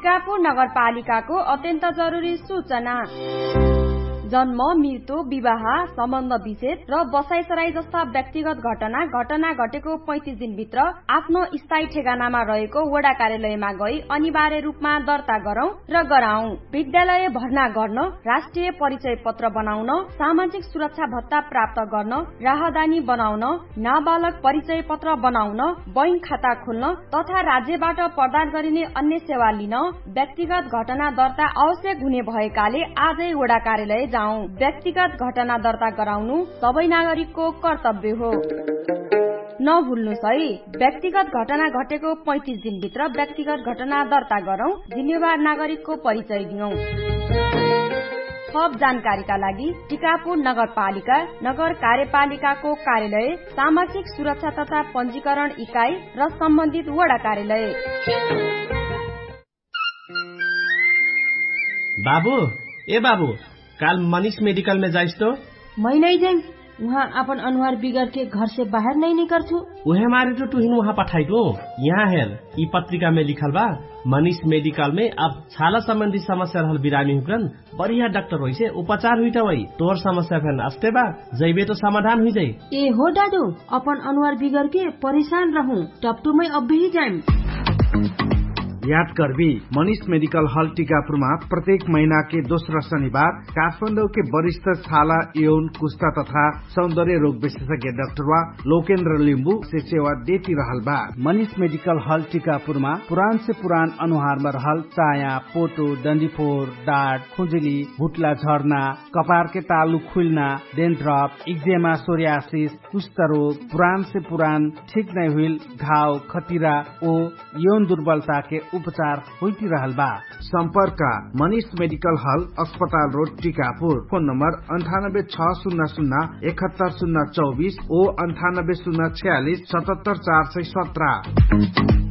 टिकापुर नगरपालिकाको अत्यन्त जरुरी सूचना। जन्म, मृत्यु, विवाह, सम्बन्ध विच्छेद र बसाइसराई जस्ता व्यक्तिगत घटना घटेको 35 दिनभित्र आफ्नो स्थायी ठेगानामा रहेको वडा कार्यालयमा गई अनिवार्य रूपमा दर्ता गरौं र गराउँ। विद्यालय भर्ना गर्न, राष्ट्रिय परिचय पत्र बनाउन, सामाजिक सुरक्षा भत्ता प्राप्त गर्न, राहदानी बनाउन, नाबालक परिचय पत्र बनाउन, बैंक खाता खोल्न तथा राज्यबाट प्रदान गरिने अन्य सेवा लिन व्यक्तिगत घटना दर्ता आवश्यक हुने भएकाले आजै वडा कार्यालय जाउँ। व्यक्तिगत घटना दर्ता गराउनु सबै नागरिकको कर्तव्य हो। नभुल्नुस् है, व्यक्तिगत घटना घटेको 35 दिनभित्र व्यक्तिगत घटना दर्ता गरौं, जिम्मेवार नागरिकको परिचय दियौं। थप जानकारीका लागि टिकापुर नगरपालिका नगर कार्यपालिकाको कार्यालय, सामाजिक सुरक्षा तथा पञ्जीकरण इकाइ र सम्बन्धित वडा कार्यालय। बाबू, ए बाबू, काल मनीष मेडिकल में जाइस तो? मैं नहीं जाइम, वहाँ अपन अनुहार बिगड़ के घर से बाहर नहीं निकल छू। उहे मारे तो तुहिन वहाँ पठाई दो। यहाँ हेर, ई पत्रिका में लिखल बा, मनीष मेडिकल में अब छाला संबंधी समस्या रहल बिरामी हुकन बढ़िया डॉक्टर होई से उपचार हुई वही तोर समस्या फेन अस्ते बा जैबे तो समाधान हुई जाई। ए हो दादू, अपन अनुहार बिगड़ के परेशान रहूं, टपटू में अब भी जाइम। याद करबी, मनीष मेडिकल हॉल टीकापुरमा प्रत्येक महीना के दोस्रो शनिबार काठमाडौँ के वरिष्ठ छाला, यौन, कुष्ठा तथा सौंदर्य रोग विशेषज्ञ डाक्टर लोकेन्द्र लिम्बू से सेवा देती रहल बा। मनीष मेडिकल हॉल टीकापुरमा पुरान से पुरान अनुहारमा रहल चाया, पोटो, डन्डीफोर, डाँट, खुजुली, भुटला झर्ना, कपार के तालु खुल्ना, डेन्ड्रफ, एक्जेमा, सोरियासिस, कुष्ठ रोग, पुरान से पुरान ठीक नहीं हुई घाव, खतिरा ओ यौन दुर्बलता के उपचार होती रहल बा। संपर्क मनीष मेडिकल हॉल, अस्पताल रोड, टीकापुर। फोन नंबर 9860017024 ओ 9806477417।